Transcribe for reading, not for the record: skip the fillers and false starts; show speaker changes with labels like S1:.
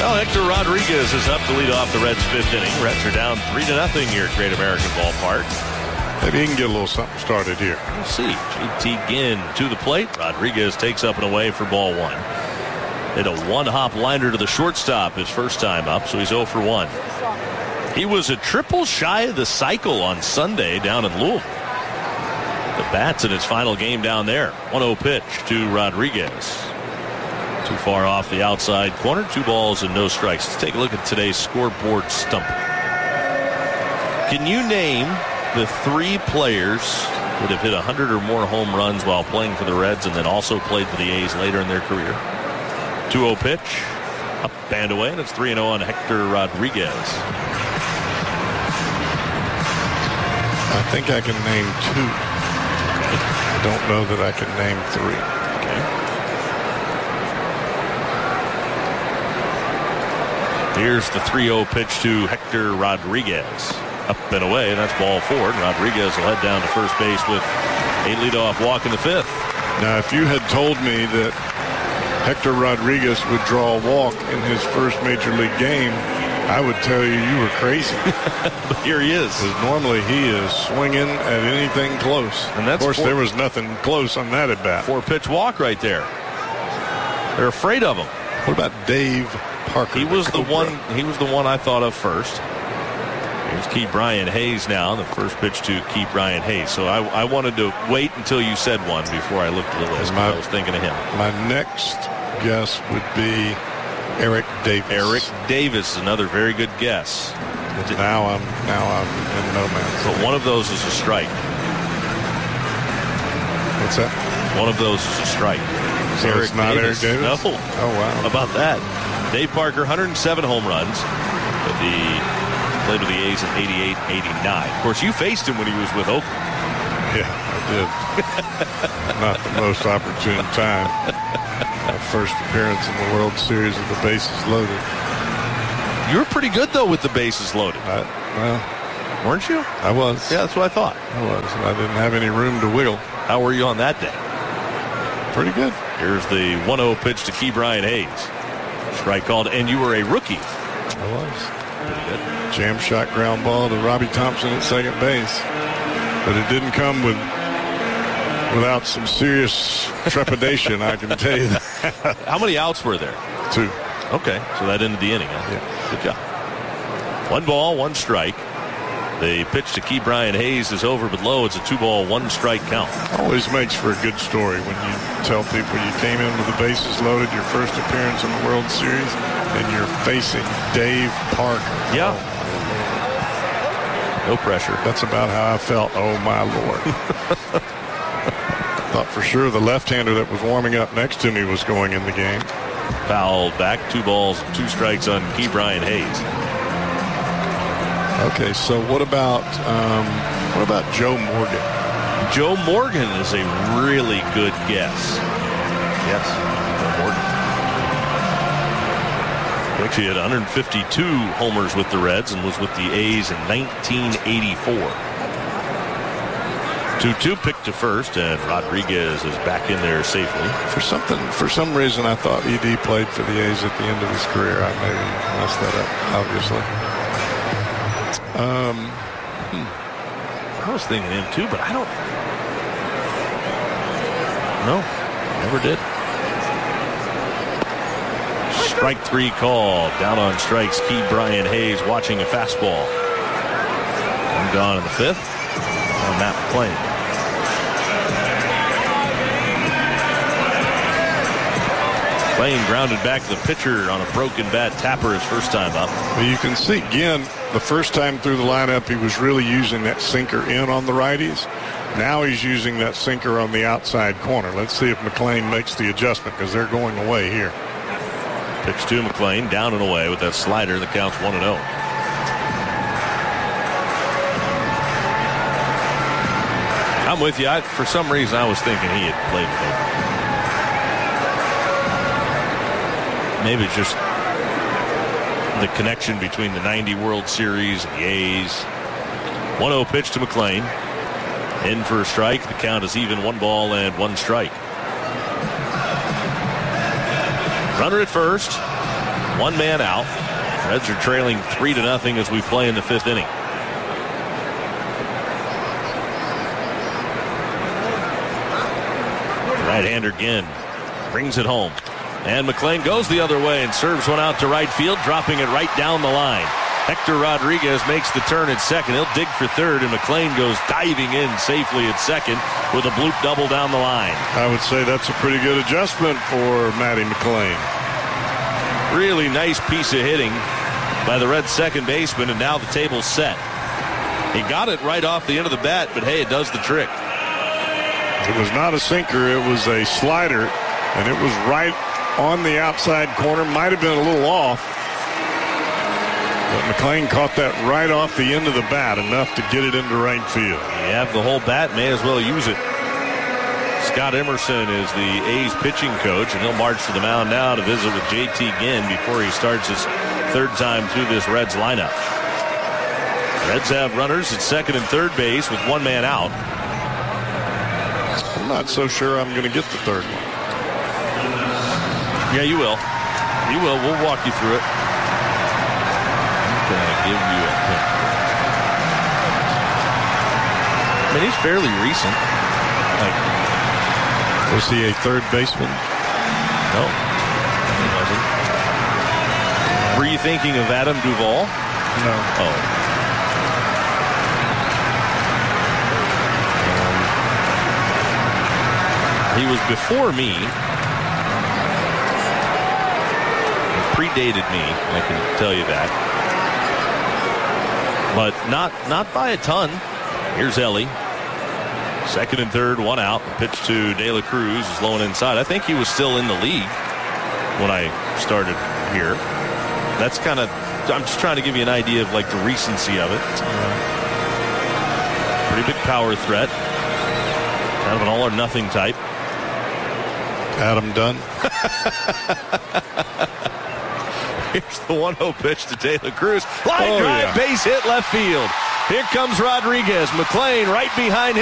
S1: Well, Hector Rodriguez is up to lead off the Reds' 5th inning. Reds are down 3-0 here at Great American Ballpark.
S2: Maybe he can get a little something started here.
S1: We'll see. JT Ginn to the plate. Rodriguez takes up and away for ball 1. Hit a one-hop liner to the shortstop his first time up, so he's 0 for 1. He was a triple shy of the cycle on Sunday down in Louisville. The Bats in its final game down there. 1-0 pitch to Rodriguez. Too far off the outside corner. 2 balls and no strikes. Let's take a look at today's scoreboard stump. Can you name the 3 players that have hit 100 or more home runs while playing for the Reds and then also played for the A's later in their career? 2-0 pitch. Up and away, and it's 3-0 on Hector Rodriguez.
S2: I think I can name 2. I don't know that I can name 3.
S1: Here's the 3-0 pitch to Hector Rodriguez. Up and away, and that's ball 4. And Rodriguez will head down to first base with a leadoff walk in the 5th.
S2: Now, if you had told me that Hector Rodriguez would draw a walk in his first major league game, I would tell you were crazy.
S1: But here he is.
S2: Because normally he is swinging at anything close.
S1: And that's,
S2: of course, there was nothing close on that at bat.
S1: 4-pitch walk right there. They're afraid of him.
S2: What about Dave Parker?
S1: He was the one I thought of first. Here's Ke'Bryan Hayes now. The first pitch to Ke'Bryan Hayes. So I wanted to wait until you said one before I looked at the list. I was thinking of him.
S2: My next guess would be Eric Davis.
S1: Eric Davis is another very good guess.
S2: Now I'm in no man's land.
S1: But one of those is a strike.
S2: What's that?
S1: One of those is a strike.
S2: So it's not Eric Davis?
S1: No.
S2: Oh, wow.
S1: How about that? Dave Parker, 107 home runs. But played with the A's in 88, 89. Of course, you faced him when he was with Oakland.
S2: Yeah, I did. Not the most opportune time. My first appearance in the World Series with the bases loaded.
S1: You were pretty good, though, with the bases loaded.
S2: Well,
S1: weren't you?
S2: I was.
S1: Yeah, that's what I thought.
S2: I was. And I didn't have any room to wiggle.
S1: How were you on that day?
S2: Pretty good.
S1: Here's the 1-0 pitch to Ke'Bryan Hayes. Strike called, and you were a rookie.
S2: I was.
S1: Pretty good.
S2: Jam shot ground ball to Robbie Thompson at second base. But it didn't come without some serious trepidation, I can tell you that.
S1: How many outs were there?
S2: 2.
S1: Okay, so that ended the inning, huh?
S2: Yeah.
S1: Good job. 1 ball, 1 strike. The pitch to Ke'Bryan Hayes is over but low. It's a 2-ball, 1 strike count.
S2: Always makes for a good story when you tell people you came in with the bases loaded, your first appearance in the World Series, and you're facing Dave Parker.
S1: Yeah. No pressure.
S2: That's about how I felt. Oh, my Lord. Thought for sure the left-hander that was warming up next to me was going in the game.
S1: Fouled back. 2 balls, 2 strikes on Ke'Bryan Hayes.
S2: Okay, so what about Joe Morgan?
S1: Joe Morgan is a really good guess. Yes, Joe Morgan. He actually had 152 homers with the Reds and was with the A's in 1984. 2-2 pick to first, and Rodriguez is back in there safely.
S2: For some reason, I thought ED played for the A's at the end of his career. I maybe messed that up, obviously.
S1: I was thinking him too, but I don't. No, never did. Strike 3 call. Down on strikes. Ke'Bryan Hayes watching a fastball. I'm gone in the 5th. On Matt McLain. McLain grounded back to the pitcher on a broken bat. Tapper his first time up.
S2: Well, you can see again the first time through the lineup he was really using that sinker in on the righties. Now he's using that sinker on the outside corner. Let's see if McLain makes the adjustment because they're going away here.
S1: Pitch to McLain, down and away with that slider that counts 1-0. I'm with you. For some reason, I was thinking he had played with him. Maybe it's just the connection between the 90 World Series and the A's. 1-0 pitch to McLain. In for a strike. The count is even. 1 ball and 1 strike. Runner at first. 1 man out. Reds are trailing 3-0 as we play in the 5th inning. Right-hander Ginn brings it home. And McLean goes the other way and serves one out to right field, dropping it right down the line. Hector Rodriguez makes the turn at second. He'll dig for third, and McLean goes diving in safely at second with a bloop double down the line.
S2: I would say that's a pretty good adjustment for Matty McLean.
S1: Really nice piece of hitting by the Reds second baseman, and now the table's set. He got it right off the end of the bat, but hey, it does the trick.
S2: It was not a sinker, it was a slider, and it was right on the outside corner. Might have been a little off, but McLean caught that right off the end of the bat, enough to get it into right field.
S1: You have the whole bat, may as well use it. Scott Emerson is the A's pitching coach, and he'll march to the mound now to visit with JT Ginn before he starts his third time through this Reds lineup. Reds have runners at second and third base with 1 man out.
S2: I'm not so sure I'm going to get the third one.
S1: Yeah, you will. You will. We'll walk you through it. I'm going to give you a hint. I mean, he's fairly recent.
S2: Was he a third baseman?
S1: No, he wasn't. Were you thinking of Adam Duvall?
S2: No.
S1: Oh. He was before me. He predated me, I can tell you that. But not by a ton. Here's Ellie. Second and third, 1 out. Pitch to De La Cruz is low and inside. I think he was still in the league when I started here. That's kind of, I'm just trying to give you an idea of like the recency of it. Pretty big power threat. Kind of an all or nothing type.
S2: Adam Dunn.
S1: Here's the 1-0 pitch to De La Cruz. Line drive, base hit left field. Here comes Rodriguez. McLean right behind him.